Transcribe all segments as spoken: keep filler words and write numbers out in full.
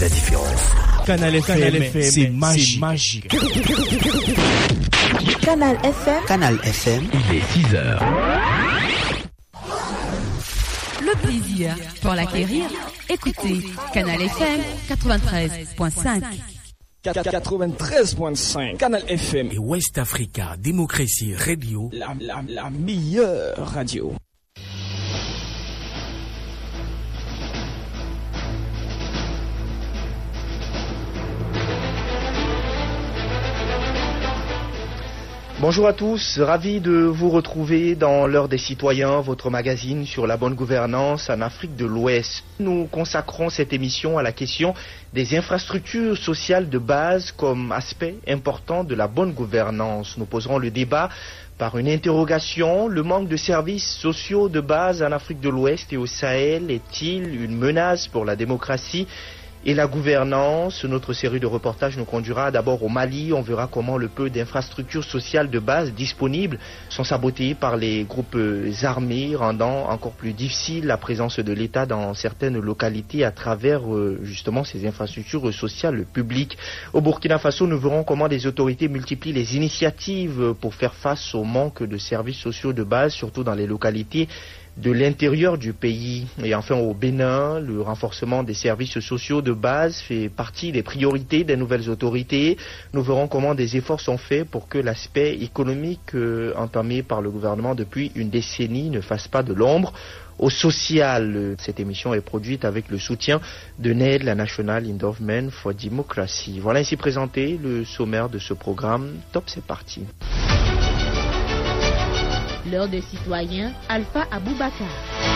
la différence. Canal F M, c'est magique. magique. Canal F M. Canal F M, il est six heures. Le plaisir pour l'acquérir, écoutez Canal F M quatre-vingt-treize virgule cinq. quatre-vingt-treize virgule cinq Canal F M et West Africa Démocratie Radio, la, la, la meilleure radio. Bonjour à tous, ravi de vous retrouver dans l'heure des citoyens, votre magazine sur la bonne gouvernance en Afrique de l'Ouest. Nous consacrons cette émission à la question des infrastructures sociales de base comme aspect important de la bonne gouvernance. Nous poserons le débat par une interrogation. Le manque de services sociaux de base en Afrique de l'Ouest et au Sahel est-il une menace pour la démocratie et la gouvernance? Notre série de reportages nous conduira d'abord au Mali. On verra comment le peu d'infrastructures sociales de base disponibles sont sabotées par les groupes armés, rendant encore plus difficile la présence de l'État dans certaines localités à travers euh, justement ces infrastructures sociales publiques. Au Burkina Faso, nous verrons comment les autorités multiplient les initiatives pour faire face au manque de services sociaux de base, surtout dans les localités de l'intérieur du pays. Et enfin au Bénin, le renforcement des services sociaux de base fait partie des priorités des nouvelles autorités. Nous verrons comment des efforts sont faits pour que l'aspect économique euh, entamé par le gouvernement depuis une décennie ne fasse pas de l'ombre au social. Cette émission est produite avec le soutien de N E D, la National Endowment for Democracy. Voilà ainsi présenté le sommaire de ce programme. Top, c'est parti. L'heure des citoyens, Alpha Aboubakar.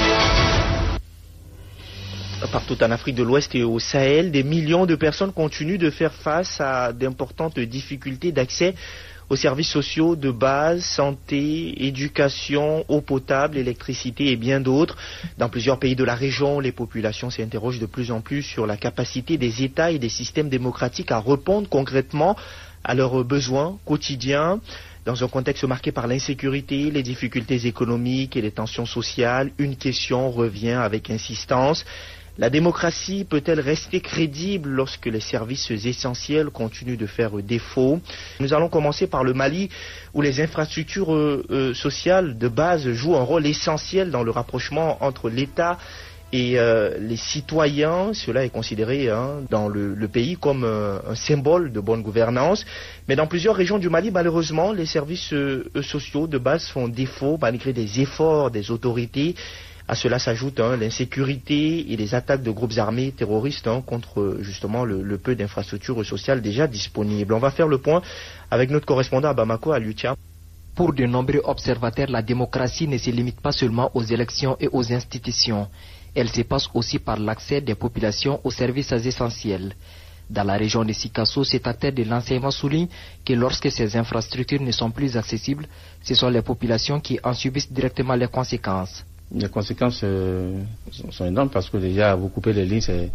Partout en Afrique de l'Ouest et au Sahel, des millions de personnes continuent de faire face à d'importantes difficultés d'accès aux services sociaux de base, santé, éducation, eau potable, électricité et bien d'autres. Dans plusieurs pays de la région, les populations s'interrogent de plus en plus sur la capacité des États et des systèmes démocratiques à répondre concrètement à leurs besoins quotidiens. Dans un contexte marqué par l'insécurité, les difficultés économiques et les tensions sociales, une question revient avec insistance. La démocratie peut-elle rester crédible lorsque les services essentiels continuent de faire défaut? Nous allons commencer par le Mali, où les infrastructures euh, sociales de base jouent un rôle essentiel dans le rapprochement entre l'État et euh, les citoyens. Cela est considéré hein, dans le, le pays comme euh, un symbole de bonne gouvernance. Mais dans plusieurs régions du Mali, malheureusement, les services euh, sociaux de base font défaut malgré des efforts des autorités. À cela s'ajoute hein, l'insécurité et les attaques de groupes armés terroristes hein, contre justement le, le peu d'infrastructures sociales déjà disponibles. On va faire le point avec notre correspondant à Bamako, à Lutia. Pour de nombreux observateurs, la démocratie ne se limite pas seulement aux élections et aux institutions. Elle se passe aussi par l'accès des populations aux services essentiels. Dans la région de Sikasso, cet acteur de l'enseignement souligne que lorsque ces infrastructures ne sont plus accessibles, ce sont les populations qui en subissent directement les conséquences. Les conséquences euh, sont énormes parce que déjà vous coupez les lignes, c'est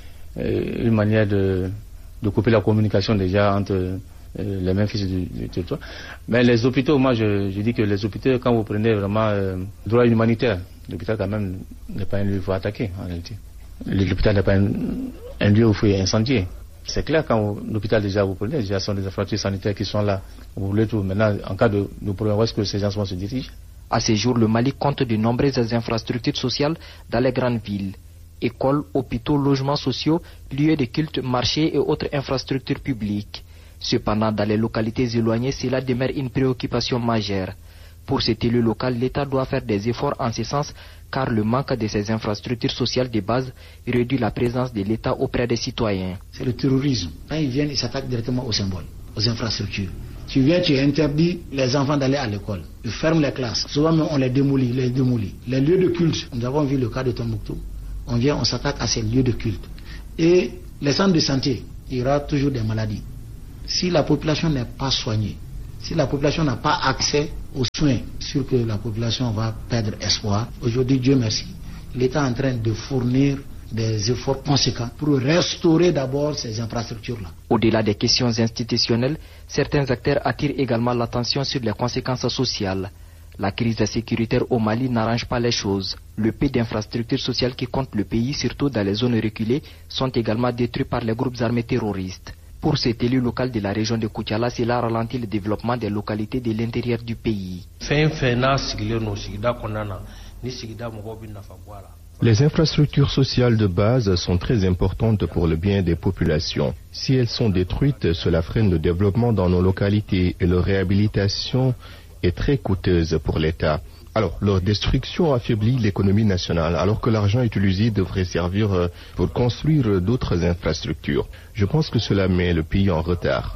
euh, une manière de, de couper la communication déjà entre euh, les mêmes fils du, du territoire. Mais les hôpitaux, moi je, je dis que les hôpitaux, quand vous prenez vraiment euh, droit humanitaire, l'hôpital quand même n'est pas un lieu où il faut attaquer en réalité. L'hôpital n'est pas un, un lieu où il faut incendier. C'est clair, quand l'hôpital déjà vous prenez, déjà sont des infrastructures sanitaires qui sont là. Vous voulez tout. Maintenant, en cas de, de problème, où est-ce que ces gens se dirigent? À ce jour, le Mali compte de nombreuses infrastructures sociales dans les grandes villes. Écoles, hôpitaux, logements sociaux, lieux de culte, marchés et autres infrastructures publiques. Cependant, dans les localités éloignées, cela demeure une préoccupation majeure. Pour cet élu local, l'État doit faire des efforts en ce sens, car le manque de ces infrastructures sociales de base réduit la présence de l'État auprès des citoyens. C'est le terrorisme. Quand ils viennent, ils s'attaquent directement aux symboles, aux infrastructures. Tu viens, tu interdis les enfants d'aller à l'école. Tu fermes les classes. Souvent même on les démolit, les démolit. Les lieux de culte, nous avons vu le cas de Tombouctou. On vient, on s'attaque à ces lieux de culte. Et les centres de santé, il y aura toujours des maladies. Si la population n'est pas soignée, si la population n'a pas accès aux soins, sûr que la population va perdre espoir. Aujourd'hui, Dieu merci, l'État est en train de fournir des efforts conséquents pour restaurer d'abord ces infrastructures-là. Au-delà des questions institutionnelles, certains acteurs attirent également l'attention sur les conséquences sociales. La crise sécuritaire au Mali n'arrange pas les choses. Le peu d'infrastructures sociales qui comptent le pays, surtout dans les zones reculées, sont également détruits par les groupes armés terroristes. Pour cet élu local de la région de Koutiala, cela ralentit le développement des localités de l'intérieur du pays. Les infrastructures sociales de base sont très importantes pour le bien des populations. Si elles sont détruites, cela freine le développement dans nos localités et leur réhabilitation est très coûteuse pour l'État. Alors, leur destruction affaiblit l'économie nationale, alors que l'argent utilisé devrait servir pour construire d'autres infrastructures. Je pense que cela met le pays en retard.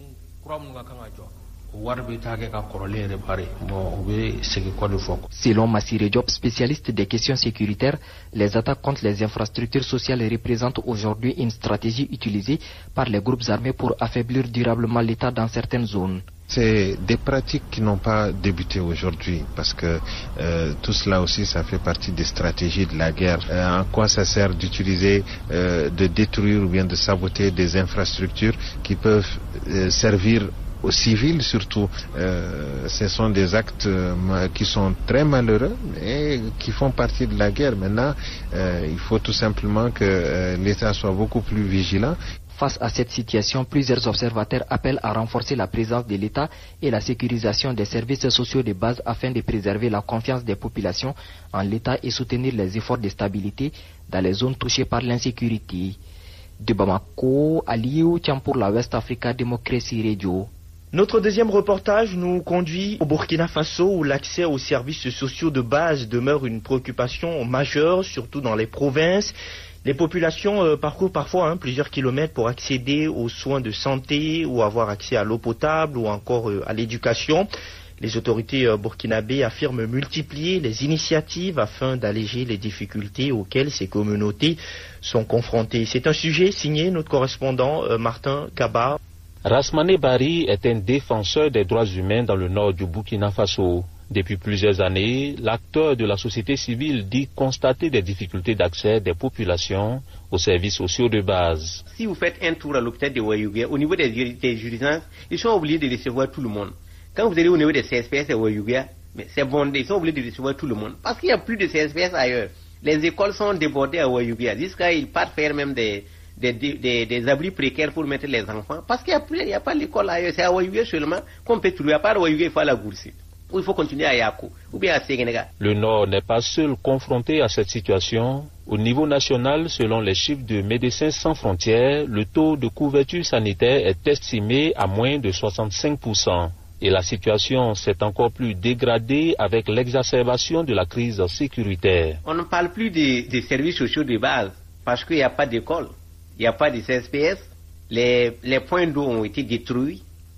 Selon Massiré Diop, spécialiste des questions sécuritaires, les attaques contre les infrastructures sociales représentent aujourd'hui une stratégie utilisée par les groupes armés pour affaiblir durablement l'État dans certaines zones. C'est des pratiques qui n'ont pas débuté aujourd'hui parce que euh, tout cela aussi ça fait partie des stratégies de la guerre. Euh, en quoi ça sert d'utiliser, euh, de détruire ou bien de saboter des infrastructures qui peuvent euh, servir aux civils surtout. Euh, ce sont des actes euh, qui sont très malheureux et qui font partie de la guerre. Maintenant, euh, il faut tout simplement que euh, l'État soit beaucoup plus vigilant. Face à cette situation, plusieurs observateurs appellent à renforcer la présence de l'État et la sécurisation des services sociaux de base afin de préserver la confiance des populations en l'État et soutenir les efforts de stabilité dans les zones touchées par l'insécurité. De Bamako, Aliou Tiam pour la West Africa Democracy Radio. Notre deuxième reportage nous conduit au Burkina Faso où l'accès aux services sociaux de base demeure une préoccupation majeure, surtout dans les provinces. Les populations euh, parcourent parfois hein, plusieurs kilomètres pour accéder aux soins de santé ou avoir accès à l'eau potable ou encore euh, à l'éducation. Les autorités euh, burkinabées affirment multiplier les initiatives afin d'alléger les difficultés auxquelles ces communautés sont confrontées. C'est un sujet signé notre correspondant euh, Martin Kaba. Rasmane Bari est un défenseur des droits humains dans le nord du Burkina Faso. Depuis plusieurs années, l'acteur de la société civile dit constater des difficultés d'accès des populations aux services sociaux de base. Si vous faites un tour à l'hôpital de Ouayougué, au niveau des, des urgences, ils sont obligés de recevoir tout le monde. Quand vous allez au niveau des C S P S de Ouayougué, c'est bondé, ils sont obligés de recevoir tout le monde. Parce qu'il n'y a plus de C S P S ailleurs. Les écoles sont débordées à Ouayougué. Jusqu'à ils partent faire même des, des, des, des, des abris précaires pour mettre les enfants. Parce qu'il n'y a, plus, il n'y a pas l'école ailleurs. C'est à Ouayougué seulement qu'on peut trouver. À part Ouayougué, il faut la Goursi. Ou il faut continuer à Yako, ou bien à Sénégal. Le Nord n'est pas seul confronté à cette situation. Au niveau national, selon les chiffres de Médecins sans frontières, le taux de couverture sanitaire est estimé à moins de soixante-cinq pour cent. Et la situation s'est encore plus dégradée avec l'exacerbation de la crise sécuritaire. On ne parle plus des, des services sociaux de base, parce qu'il n'y a pas d'école, il n'y a pas de C S P S, les, les points d'eau ont été détruits.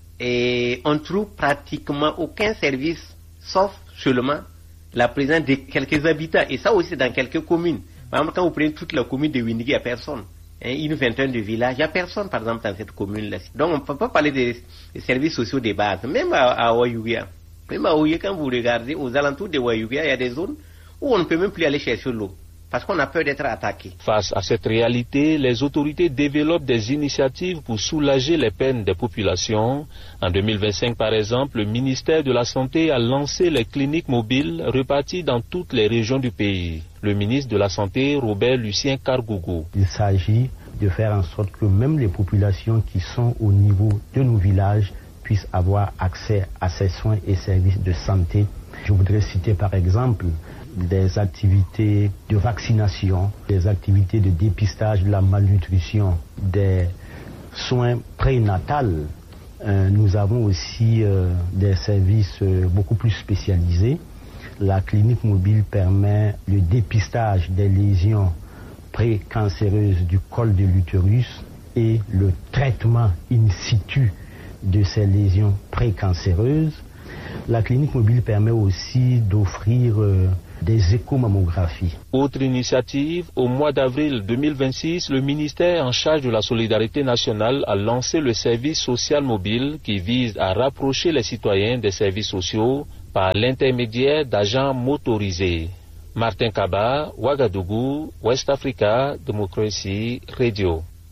Et on trouve pratiquement aucun service, sauf seulement la présence de quelques habitants. Et ça aussi dans quelques communes. Par exemple, quand vous prenez toute la commune de Windigui, il n'y a personne. Hein, une vingtaine de villages, il n'y a personne, par exemple, dans cette commune-là. Donc, on ne peut pas parler des, des services sociaux de base. Même à, à Ouayougué. Même à Ouayougué, quand vous regardez, aux alentours de Ouayougué, il y a des zones où on ne peut même plus aller chercher l'eau. Parce qu'on a peur d'être attaqué. Face à cette réalité, les autorités développent des initiatives pour soulager les peines des populations. En deux mille vingt-cinq, par exemple, le ministère de la Santé a lancé les cliniques mobiles reparties dans toutes les régions du pays. Le ministre de la Santé, Robert Lucien Kargougou. Il s'agit de faire en sorte que même les populations qui sont au niveau de nos villages puissent avoir accès à ces soins et services de santé. Je voudrais citer par exemple des activités de vaccination, des activités de dépistage de la malnutrition, des soins prénatals. Euh, nous avons aussi euh, des services euh, beaucoup plus spécialisés. La clinique mobile permet le dépistage des lésions précancéreuses du col de l'utérus et le traitement in situ de ces lésions précancéreuses. La clinique mobile permet aussi d'offrir euh, des échomammographies. Autre initiative, au mois d'avril deux mille vingt-six, le ministère en charge de la solidarité nationale a lancé le service social mobile qui vise à rapprocher les citoyens des services sociaux par l'intermédiaire d'agents motorisés. Martin Kaba, Ouagadougou, West Africa, Democracy Radio.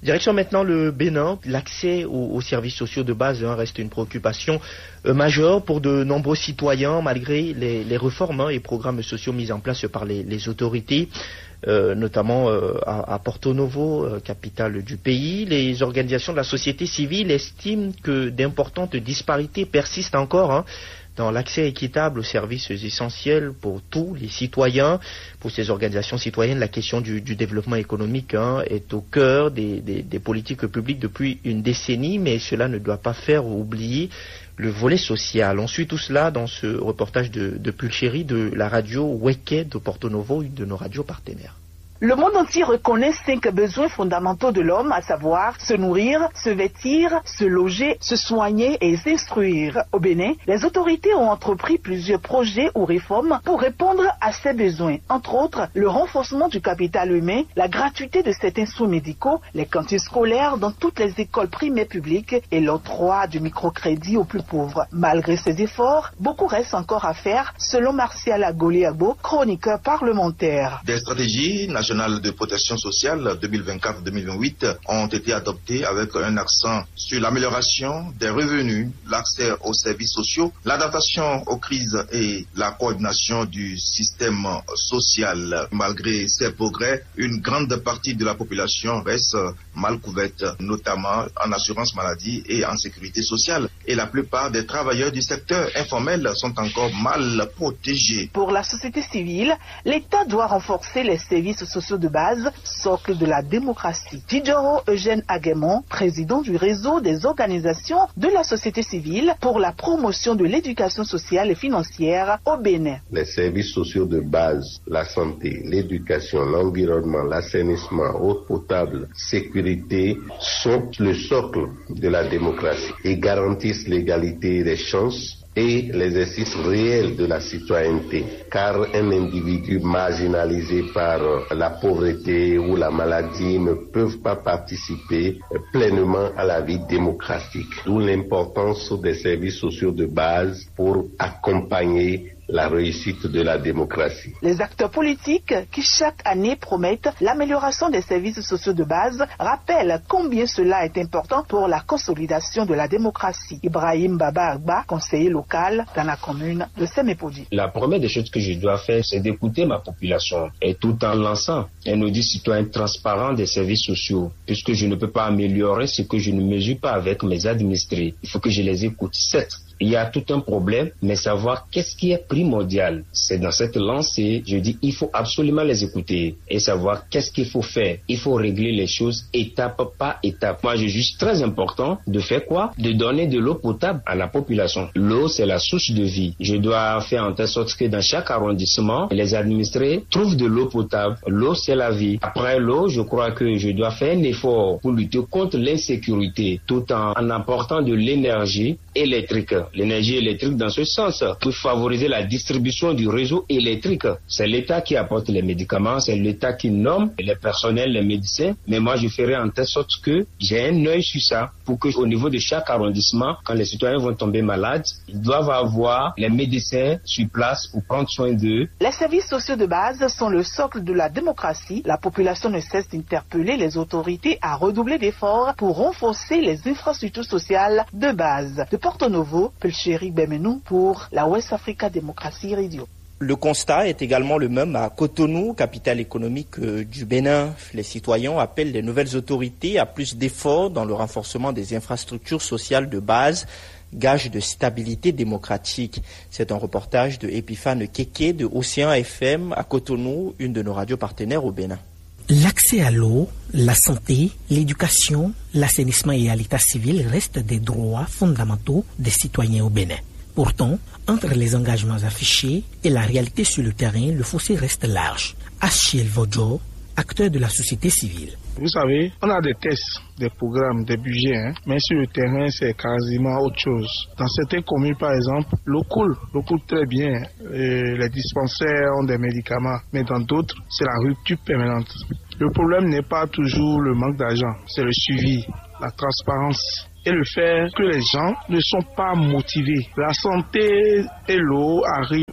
Direction maintenant le Bénin. L'accès aux, aux services sociaux de base hein, reste une préoccupation euh, majeure pour de nombreux citoyens malgré les, les réformes hein, et programmes sociaux mis en place par les, les autorités, euh, notamment euh, à, à Porto Novo, euh, capitale du pays. Les organisations de la société civile estiment que d'importantes disparités persistent encore hein, dans l'accès équitable aux services essentiels pour tous les citoyens. Pour ces organisations citoyennes, la question du, du développement économique hein, est au cœur des, des, des politiques publiques depuis une décennie, mais cela ne doit pas faire oublier le volet social. On suit tout cela dans ce reportage de, de Pulchéry de la radio Weke de Porto Novo, une de nos radios partenaires. Le monde entier reconnaît cinq besoins fondamentaux de l'homme, à savoir se nourrir, se vêtir, se loger, se soigner et s'instruire. Au Bénin, les autorités ont entrepris plusieurs projets ou réformes pour répondre à ces besoins. Entre autres, le renforcement du capital humain, la gratuité de certains soins médicaux, les cantines scolaires dans toutes les écoles primaires publiques et l'octroi du microcrédit aux plus pauvres. Malgré ces efforts, beaucoup reste encore à faire, selon Martial Agoliagbo, chroniqueur parlementaire. Des stratégies nationales de protection sociale deux mille vingt-quatre deux mille vingt-huit ont été adoptées avec un accent sur l'amélioration des revenus, l'accès aux services sociaux, l'adaptation aux crises et la coordination du système social. Malgré ces progrès, une grande partie de la population reste mal couverte, notamment en assurance maladie et en sécurité sociale. Et la plupart des travailleurs du secteur informel sont encore mal protégés. Pour la société civile, l'État doit renforcer les services sociaux de base, socle de la démocratie. Tidjoro Eugène Aguemon, président du réseau des organisations de la société civile pour la promotion de l'éducation sociale et financière au Bénin. Les services sociaux de base, la santé, l'éducation, l'environnement, l'assainissement, eau potable, sécurité sont le socle de la démocratie et garantissent l'égalité des chances et l'exercice réel de la citoyenneté, car un individu marginalisé par la pauvreté ou la maladie ne peut pas participer pleinement à la vie démocratique. D'où l'importance des services sociaux de base pour accompagner la réussite de la démocratie. Les acteurs politiques qui chaque année promettent l'amélioration des services sociaux de base rappellent combien cela est important pour la consolidation de la démocratie. Ibrahim Baba Agba, conseiller local dans la commune de Semepodi. La première des choses que je dois faire, c'est d'écouter ma population et tout en lançant un audit citoyen transparent des services sociaux, puisque je ne peux pas améliorer ce que je ne mesure pas avec mes administrés. Il faut que je les écoute. Certes, il y a tout un problème, mais savoir qu'est-ce qui est primordial. C'est dans cette lancée, je dis, il faut absolument les écouter et savoir qu'est-ce qu'il faut faire. Il faut régler les choses étape par étape. Moi, je juge très important de faire quoi? De donner de l'eau potable à la population. L'eau, c'est la source de vie. Je dois faire en telle sorte que dans chaque arrondissement, les administrés trouvent de l'eau potable. L'eau, c'est la vie. Après l'eau, je crois que je dois faire un effort pour lutter contre l'insécurité tout en, en apportant de l'énergie électrique. L'énergie électrique dans ce sens, pour favoriser la distribution du réseau électrique. C'est l'État qui apporte les médicaments, c'est l'État qui nomme les personnels, les médecins, mais moi je ferai en telle sorte que j'ai un œil sur ça, pour que au niveau de chaque arrondissement, quand les citoyens vont tomber malades, ils doivent avoir les médecins sur place pour prendre soin d'eux. Les services sociaux de base sont le socle de la démocratie. La population ne cesse d'interpeller les autorités à redoubler d'efforts pour renforcer les infrastructures sociales de base. De Porto Novo, Pulchéry Bemenou pour la West Africa Démocratie Radio. Le constat est également le même à Cotonou, capitale économique du Bénin. Les citoyens appellent les nouvelles autorités à plus d'efforts dans le renforcement des infrastructures sociales de base, gage de stabilité démocratique. C'est un reportage de Epiphane Keke de Océan F M à Cotonou, une de nos radios partenaires au Bénin. L'accès à l'eau, la santé, l'éducation, l'assainissement et à l'état civil restent des droits fondamentaux des citoyens au Bénin. Pourtant, entre les engagements affichés et la réalité sur le terrain, le fossé reste large. Achille Vodjo, acteur de la société civile. Vous savez, on a des tests, des programmes, des budgets, hein, mais sur le terrain, c'est quasiment autre chose. Dans certaines communes, par exemple, l'eau coule, l'eau coule très bien. Et les dispensaires ont des médicaments, mais dans d'autres, c'est la rupture permanente. Le problème n'est pas toujours le manque d'argent, c'est le suivi, la transparence et le fait que les gens ne sont pas motivés. La santé et l'eau arrivent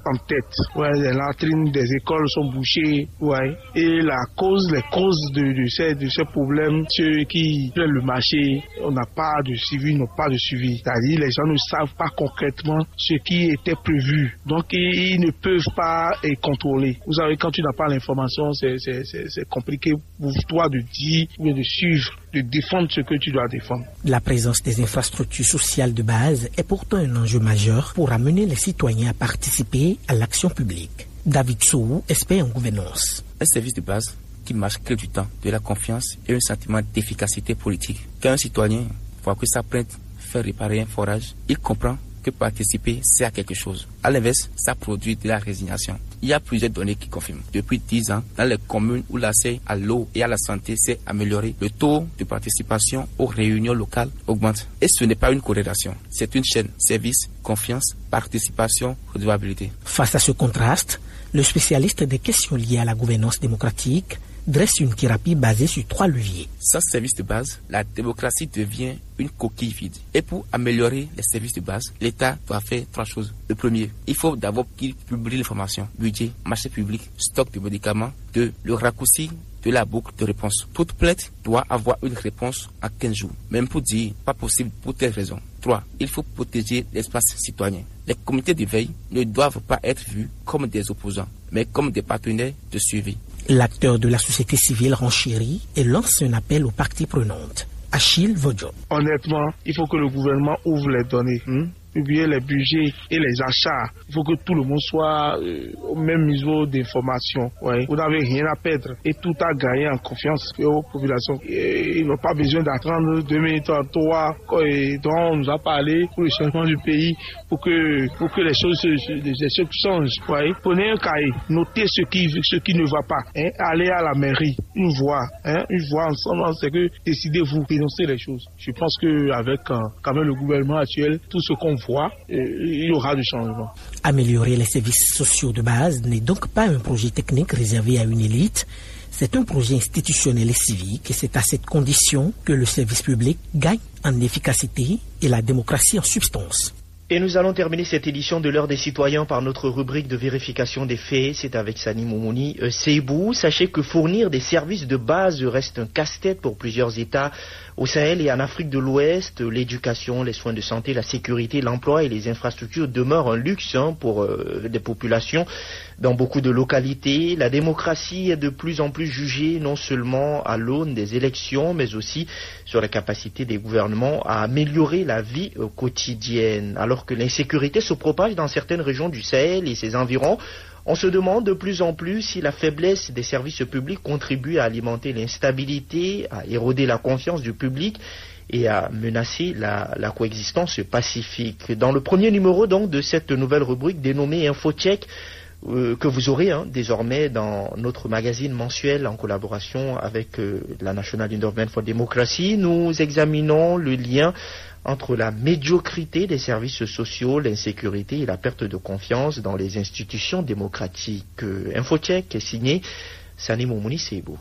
en tête. Ouais, les latrines des écoles sont bouchées. Ouais. Et la cause, les causes de, de, ces, de ces problèmes, ceux qui prennent le marché, on n'a pas de suivi, n'ont pas de suivi. C'est-à-dire les gens ne savent pas concrètement ce qui était prévu. Donc ils ne peuvent pas et contrôler. Vous savez, quand tu n'as pas l'information, c'est, c'est, c'est, c'est compliqué pour toi de dire ou de suivre, de défendre ce que tu dois défendre. La présence des infrastructures sociales de base est pourtant un enjeu majeur pour amener les citoyens à participer à l'action publique. David Sow, expert en gouvernance. Un service de base qui marche crée du temps, de la confiance et un sentiment d'efficacité politique. Quand un citoyen voit que sa plainte fait réparer un forage, il comprend que participer sert à quelque chose. À l'inverse, ça produit de la résignation. Il y a plusieurs données qui confirment. Depuis dix ans, dans les communes où l'accès à l'eau et à la santé s'est amélioré, le taux de participation aux réunions locales augmente. Et ce n'est pas une corrélation, c'est une chaîne. Service, confiance, participation, redevabilité. Face à ce contraste, le spécialiste des questions liées à la gouvernance démocratique dresse une thérapie basée sur trois leviers. Sans service de base, la démocratie devient une coquille vide. Et pour améliorer les services de base, l'État doit faire trois choses. Le premier, il faut d'abord qu'il publie l'information, budget, marché public, stock de médicaments. Deux, le raccourci de la boucle de réponse. Toute plainte doit avoir une réponse en quinze jours. Même pour dire pas possible pour telle raison. Trois, il faut protéger l'espace citoyen. Les comités de veille ne doivent pas être vus comme des opposants, mais comme des partenaires de suivi. L'acteur de la société civile renchérit et lance un appel aux parties prenantes. Achille Vodjo. Honnêtement, il faut que le gouvernement ouvre les données. Hmm? Publier les budgets et les achats. Il faut que tout le monde soit euh, au même niveau d'information. Ouais. Vous n'avez rien à perdre et tout à gagner en confiance aux populations. Et ils n'ont pas besoin d'attendre deux mille trente-trois dont on nous a parlé pour le changement du pays pour que, pour que les choses, les choses changent. Ouais. Prenez un cahier, notez ce qui, ce qui ne va pas. Hein. Allez à la mairie, une voix, hein. Une voix ensemble, c'est que décidez-vous, dénoncez les choses. Je pense qu'avec euh, quand même le gouvernement actuel, tout ce qu'on voit, il y aura du changement. Améliorer les services sociaux de base n'est donc pas un projet technique réservé à une élite, c'est un projet institutionnel et civique et c'est à cette condition que le service public gagne en efficacité et la démocratie en substance. Et nous allons terminer cette édition de l'heure des citoyens par notre rubrique de vérification des faits. C'est avec Sani Moumouni euh, Seibou. Sachez que fournir des services de base reste un casse-tête pour plusieurs États au Sahel et en Afrique de l'Ouest. L'éducation, les soins de santé, la sécurité, l'emploi et les infrastructures demeurent un luxe hein, pour euh, des populations dans beaucoup de localités. La démocratie est de plus en plus jugée non seulement à l'aune des élections, mais aussi sur la capacité des gouvernements à améliorer la vie euh, quotidienne. Alors que l'insécurité se propage dans certaines régions du Sahel et ses environs, on se demande de plus en plus si la faiblesse des services publics contribue à alimenter l'instabilité, à éroder la confiance du public et à menacer la, la coexistence pacifique. Dans le premier numéro donc de cette nouvelle rubrique dénommée InfoCheck, euh, que vous aurez hein, désormais dans notre magazine mensuel en collaboration avec euh, la National Endowment for Democracy, nous examinons le lien entre la médiocrité des services sociaux, l'insécurité et la perte de confiance dans les institutions démocratiques. InfoCheck est signé Sani Moumouni Seibou.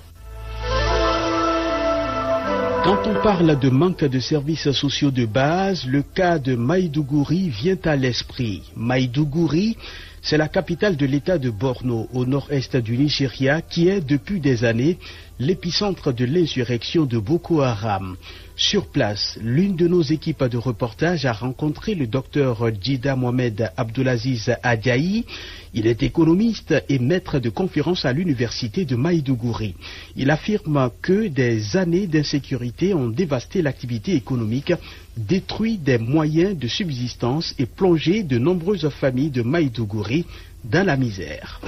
Quand on parle de manque de services sociaux de base, le cas de Maïdougouri vient à l'esprit. Maïdougouri, c'est la capitale de l'État de Borno, au nord-est du Nigeria, qui est depuis des années l'épicentre de l'insurrection de Boko Haram. Sur place, l'une de nos équipes de reportage a rencontré le docteur Djida Mohamed Abdulaziz Adjaï. Il est économiste et maître de conférences à l'université de Maïdougouri. Il affirme que des années d'insécurité ont dévasté l'activité économique, détruit des moyens de subsistance et plongé de nombreuses familles de Maïdougouri dans la misère.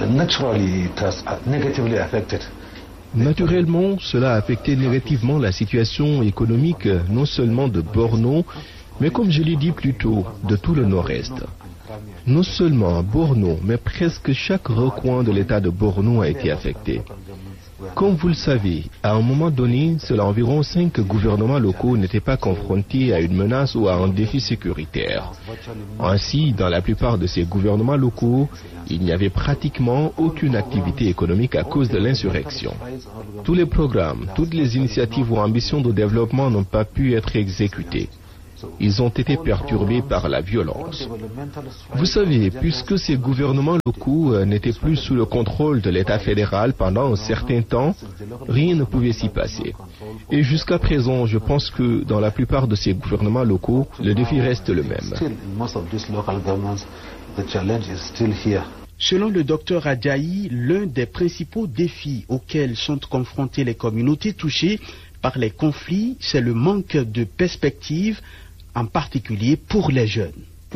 Naturellement, cela a affecté négativement la situation économique non seulement de Borno, mais comme je l'ai dit plus tôt, de tout le nord-est. Non seulement Borno, mais presque chaque recoin de l'état de Borno a été affecté. Comme vous le savez, à un moment donné, seuls environ cinq gouvernements locaux n'étaient pas confrontés à une menace ou à un défi sécuritaire. Ainsi, dans la plupart de ces gouvernements locaux, il n'y avait pratiquement aucune activité économique à cause de l'insurrection. Tous les programmes, toutes les initiatives ou ambitions de développement n'ont pas pu être exécutés. Ils ont été perturbés par la violence. Vous savez, puisque ces gouvernements locaux n'étaient plus sous le contrôle de l'État fédéral pendant un certain temps, rien ne pouvait s'y passer. Et jusqu'à présent, je pense que dans la plupart de ces gouvernements locaux, le défi reste le même. Selon le docteur Adjaï, l'un des principaux défis auxquels sont confrontées les communautés touchées par les conflits, c'est le manque de perspective, en particulier pour les jeunes.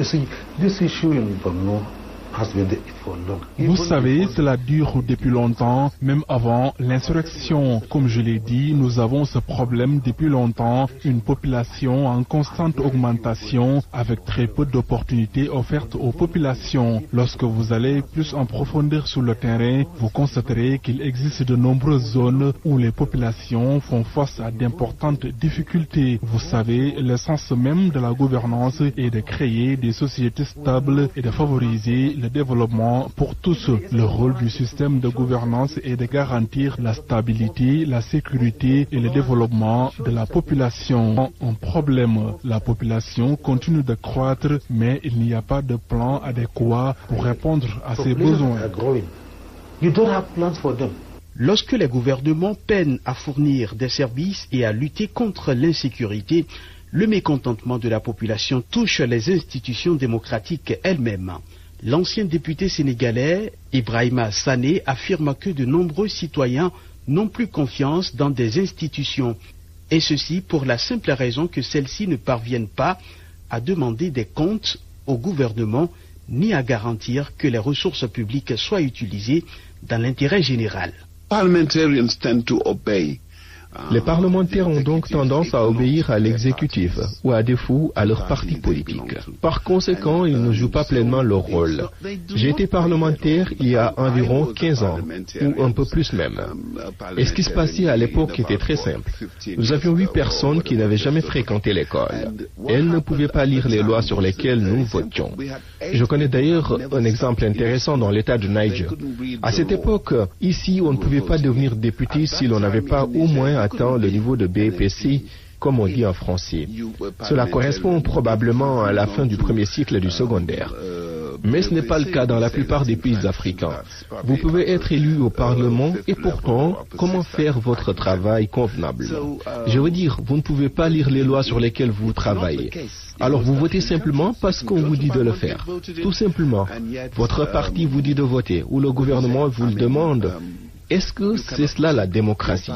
Vous savez, cela dure depuis longtemps, même avant l'insurrection. Comme je l'ai dit, nous avons ce problème depuis longtemps, une population en constante augmentation avec très peu d'opportunités offertes aux populations. Lorsque vous allez plus en profondeur sur le terrain, vous constaterez qu'il existe de nombreuses zones où les populations font face à d'importantes difficultés. Vous savez, l'essence même de la gouvernance est de créer des sociétés stables et de favoriser le développement pour tous. Le rôle du système de gouvernance est de garantir la stabilité, la sécurité et le développement de la population. Un problème, la population continue de croître, mais il n'y a pas de plan adéquat pour répondre à ses besoins. Lorsque les gouvernements peinent à fournir des services et à lutter contre l'insécurité, le mécontentement de la population touche les institutions démocratiques elles-mêmes. L'ancien député sénégalais Ibrahima Sané affirme que de nombreux citoyens n'ont plus confiance dans des institutions, et ceci pour la simple raison que celles-ci ne parviennent pas à demander des comptes au gouvernement ni à garantir que les ressources publiques soient utilisées dans l'intérêt général. Les parlementaires ont donc tendance à obéir à l'exécutif ou à défaut à leur parti politique. Par conséquent, ils ne jouent pas pleinement leur rôle. J'ai été parlementaire il y a environ quinze ans, ou un peu plus même. Et ce qui se passait à l'époque était très simple. Nous avions huit personnes qui n'avaient jamais fréquenté l'école. Elles ne pouvaient pas lire les lois sur lesquelles nous votions. Je connais d'ailleurs un exemple intéressant dans l'État du Niger. À cette époque, ici, on ne pouvait pas devenir député si l'on n'avait pas au moins atteint le niveau de B P C, comme on dit en français. Cela correspond probablement à la fin du premier cycle du secondaire. Mais ce n'est pas le cas dans la plupart des pays africains. Vous pouvez être élu au Parlement et pourtant, comment faire votre travail convenablement? Je veux dire, vous ne pouvez pas lire les lois sur lesquelles vous travaillez. Alors vous votez simplement parce qu'on vous dit de le faire. Tout simplement. Votre parti vous dit de voter ou le gouvernement vous le demande. Est-ce que c'est cela la démocratie?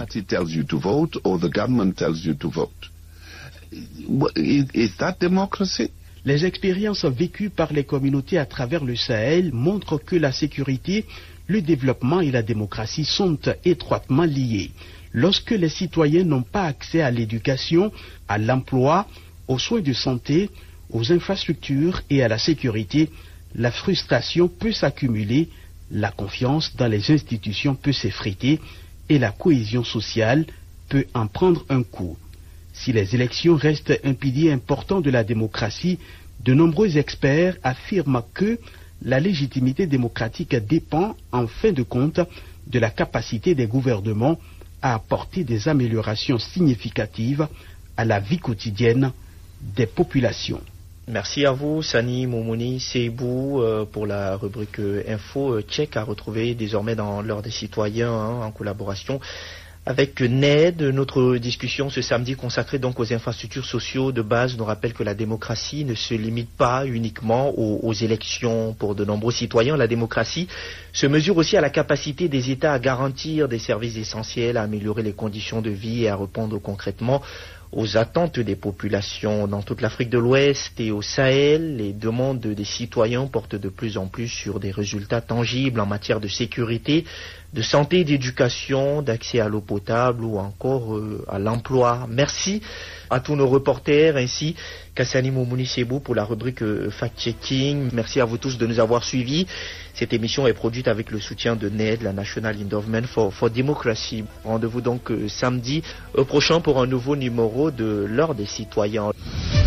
Les expériences vécues par les communautés à travers le Sahel montrent que la sécurité, le développement et la démocratie sont étroitement liés. Lorsque les citoyens n'ont pas accès à l'éducation, à l'emploi, aux soins de santé, aux infrastructures et à la sécurité, la frustration peut s'accumuler, la confiance dans les institutions peut s'effriter et la cohésion sociale peut en prendre un coup. Si les élections restent un pilier important de la démocratie, de nombreux experts affirment que la légitimité démocratique dépend, en fin de compte, de la capacité des gouvernements à apporter des améliorations significatives à la vie quotidienne des populations. Merci à vous, Sani Moumouni Seibou, euh, pour la rubrique euh, Info euh, Tchèque à retrouver désormais dans l'heure des citoyens, hein, en collaboration avec N E D. Notre discussion ce samedi consacrée donc aux infrastructures sociaux de base nous rappelle que la démocratie ne se limite pas uniquement aux, aux élections pour de nombreux citoyens. La démocratie se mesure aussi à la capacité des États à garantir des services essentiels, à améliorer les conditions de vie et à répondre concrètement aux attentes des populations. Dans toute l'Afrique de l'Ouest et au Sahel, les demandes des citoyens portent de plus en plus sur des résultats tangibles en matière de sécurité, de santé, d'éducation, d'accès à l'eau potable ou encore euh, à l'emploi. Merci à tous nos reporters ainsi qu'à Sani Moumouni Seibou pour la rubrique euh, fact-checking. Merci à vous tous de nous avoir suivis. Cette émission est produite avec le soutien de N E D, la National Endowment for, for Democracy. Rendez-vous donc euh, samedi euh, prochain pour un nouveau numéro de l'heure des citoyens.